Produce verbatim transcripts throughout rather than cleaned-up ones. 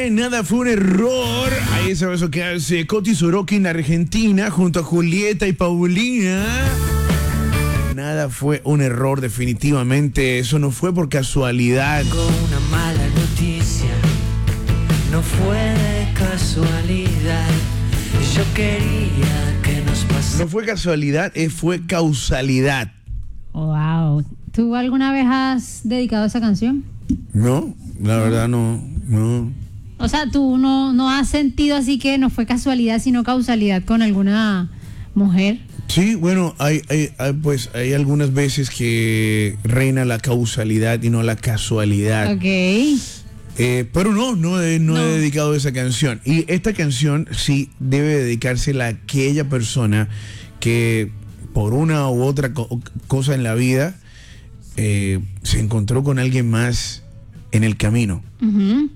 dice, nada fue un error. Ahí se eso que hace Coti Sorokin en Argentina junto a Julieta y Paulina. Nada fue un error, definitivamente. Eso no fue por casualidad. Con una mala noticia, no fue de casualidad. Yo quería que nos pasara. No fue casualidad, eh, fue causalidad. Wow. ¿Tú alguna vez has dedicado esa canción? No, la verdad no, no. O sea, ¿tú no, no has sentido así que no fue casualidad, sino causalidad con alguna mujer? Sí, bueno, hay, hay, hay, pues hay algunas veces que reina la causalidad y no la casualidad. Ok. Eh, pero no, no, he, no, No. he dedicado esa canción. Y esta canción sí debe dedicársela a aquella persona que por una u otra co- cosa en la vida eh, se encontró con alguien más en el camino. Uh-huh.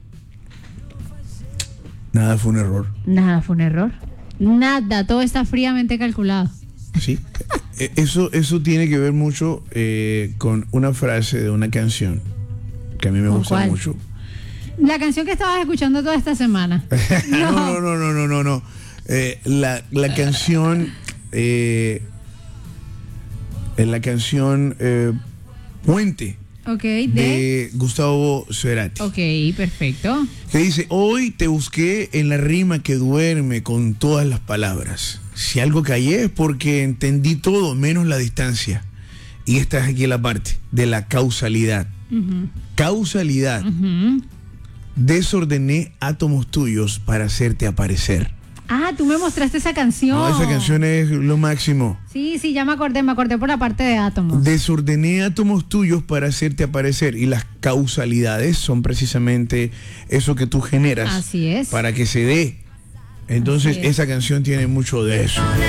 Nada fue un error. Nada, fue un error. Nada, todo está fríamente calculado. Sí, Eh, eso, eso tiene que ver mucho eh, con una frase de una canción que a mí me ¿Con gusta cuál? mucho. La canción que estabas escuchando toda esta semana. No, no, no, no, no, no, no. Eh, la, la canción, eh, eh, la canción eh, Puente Ok, de... de Gustavo Cerati. Ok, perfecto. Que dice, hoy te busqué en la rima que duerme con todas las palabras. Si algo callé es porque entendí todo menos la distancia. Y esta es aquí la parte de la causalidad. Uh-huh. Causalidad. Uh-huh. Desordené átomos tuyos para hacerte aparecer. Ah, tú me mostraste esa canción. No, esa canción es lo máximo. Sí, sí, ya me acordé, me acordé por la parte de átomos. Desordené átomos tuyos para hacerte aparecer. Y las causalidades son precisamente eso que tú generas. Así es. Para que se dé. Entonces, Así es. esa canción tiene mucho de eso.